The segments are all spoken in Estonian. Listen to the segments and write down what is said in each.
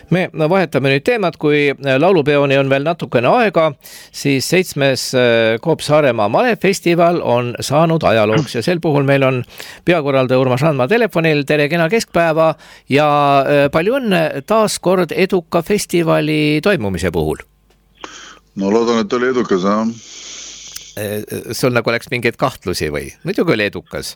Me vahetame nüüd teemat, kui laulupeoni on veel natukene aega, siis 7. Coop-Saaremaa malefestival on saanud ajalooks ja sel puhul meil on peakorraldaja Urmas Randma telefonil. Tere, kena keskpäeva ja palju õnne taas kord eduka festivali toimumise puhul. No loodan, et oli edukas, jah. Sul nagu oleks mingeid kahtlusi või? Muidugi oli edukas.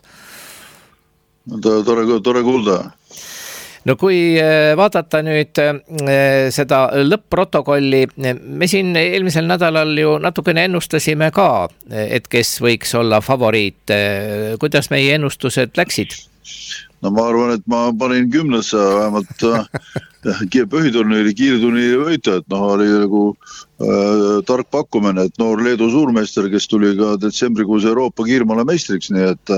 Tore kuulda. No kui vaadata nüüd seda lõpp-protokolli, me siin eelmisel nädalal ju natukene ennustasime ka, et kes võiks olla favoriit. Kuidas meie ennustused läksid? No ma arvan, et ma panin 10. vähemalt põhiturniiri, kiirturniiri võita, et oli nagu tark pakkumine, et noor Leedu suurmeister, kes tuli ka detsembrikuus Euroopa kiirmale meistriks, nii et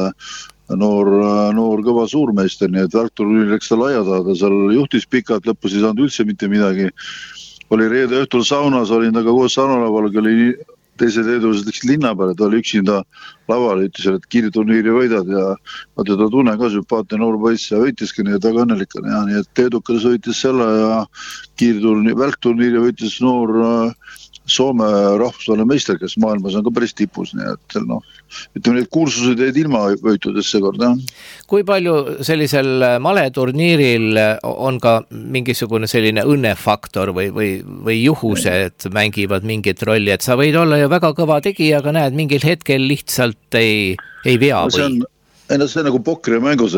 noor kõva suurmeister, nii et välkturniir läks ta laia taada, seal juhtis pikalt, lõpus ei saanud üldse mitte midagi. Oli reede õhtul saunas, olin taga koos saunalaval, oli teised eedused läksid linna peale, ta oli üksinda laval, ütles, et kiirturniiri võidad ja ma teda tunnen ka sümpaatne noor poiss ja võitiski, nii et väga õnnelik on. Nii et edukas võitis selle ja välkturniiri võitis noor Soome rahvusvaheline meister, kes maailmas on ka päris tipus, nii et ütleme, need kuulsused jäid ilma võitudest seekord. Kui palju sellisel maleturniiril on ka mingisugune selline õnnefaktor või juhused mängivad mingit rolli, et sa võid olla ju väga kõva tegija, aga näed, mingil hetkel lihtsalt ei vea või? See on nagu pokrimängus,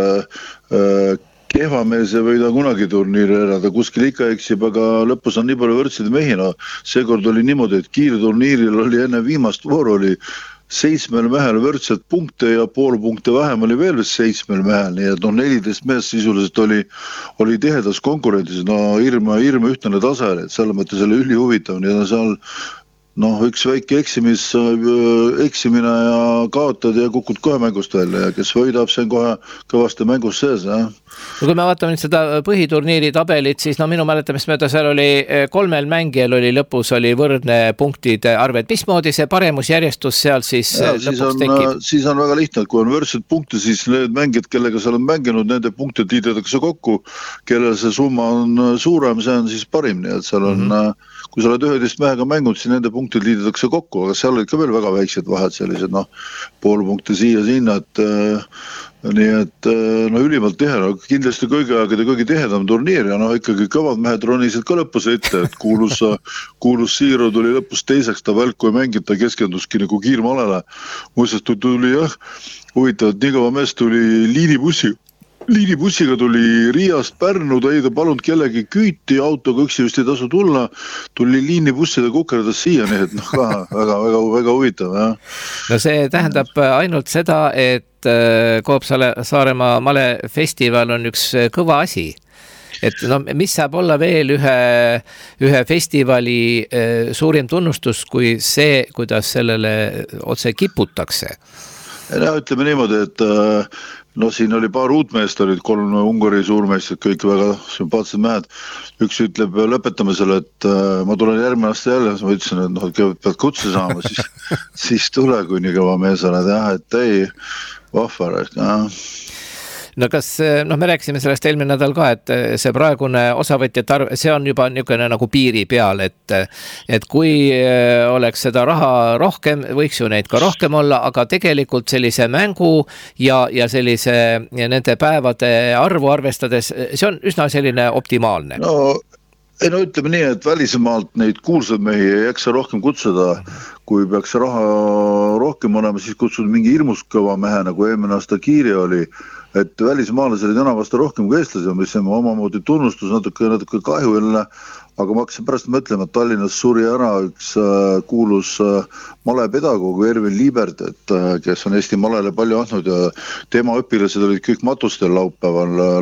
et kehva mees ei võida kunagi turniiri elada, kuskil ikka eksib, aga lõpus on nii palju võrdseid mehi. Seekord oli niimoodi, et kiirturniiril oli enne viimast vooru oli 7 mehel võrdsed punkte ja pool punkte vähem oli veel 7 mehel, nii et 14 mees sisuliselt oli tihedas konkurentsis, hirma ühtne tase, et selle mõttes oli ülihuvitav, nii et seal üks väike eksimine ja kaotad ja kukud kohe mängust välja ja kes võidab, see on kohe kõvasti mängus sees. Kui me vaatame nüüd seda põhiturniiri tabelit, siis minu mäletamist mööda seal oli 3 mängijal oli lõpus oli võrdne punktide arved. Mismoodi see paremusjärjestus seal siis lõpuks tekib? Siis on väga lihtne, et kui on võrdsed punkte, siis need mängijad, kellega seal on mänginud, nende punkte liidetakse kokku, kellel see summa on suurem, see on siis parim, nii et seal on kui sa oled 11 mehega mängunud, siis nende punktid liidetakse kokku, aga seal olid ka veel väga väiksed vahed, sellised pool punkte siia-sinna, nii et ülimalt tihe, kindlasti kõige tihedam turniir ja ikkagi kõvad mehed ronisid ka lõpus ette, et kuulus Siiro tuli lõpus teiseks, ta välku ei mängid, ta keskenduski nagu kiirmalele. Muuseas tuli huvitav, et nii kõva mees tuli liinibussiga tuli Riiast Pärnu, ta ei palunud kellegi küüti, autoga üksi vist ei tasu tulla, tuli liinibussida kukerdas siia, nii et väga huvitav. No see tähendab ainult seda, et Coop-Saaremaa malefestival on üks kõva asi. Et mis saab olla veel ühe festivali suurim tunnustus kui see, kuidas sellele otse kiputakse? Ütleme niimoodi, et siin oli paar uut meest, olid 3 Ungari suurmeistrid, kõik väga sümpaatsed mehed. Üks ütleb, lõpetame selle, et ma tulen järgmine aasta jälle, ma ütlesin, et pead kutse saama, siis tule, kui nii kõva mees oled, et ei, vahvar. No kas, me rääkisime sellest eelmine nädal ka, et see praegune osavõtjate arv, see on juba niisugune nagu piiri peal, et kui oleks seda raha rohkem, võiks ju neid ka rohkem olla, aga tegelikult sellise mängu ja sellise nende päevade arvu arvestades, see on üsna selline optimaalne. Ütleme nii, et välismaalt neid kuulsad mehi ei jaksa rohkem kutsuda, kui peaks raha rohkem olema, siis kutsud mingi hirmus kõva mehe, nagu eelmine aasta Kiiri oli, et välismaalased olid enam rohkem kui eestlasi, mis on omamoodi tunnustus, natuke kahju jälle, aga ma hakkasin pärast mõtlema, et Tallinnas suri ära üks kuulus malepedagoog Ervin Liibert, kes on Eesti malele palju andnud ja tema õpilased olid kõik matustel laupäeval